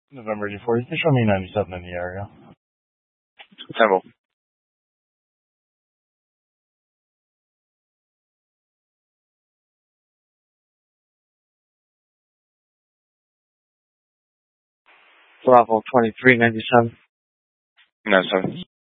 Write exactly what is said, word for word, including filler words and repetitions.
November eighty-four. You can show me ninety-seven in the area. Temple. Bravo twenty-three ninety-seven. ninety-seven.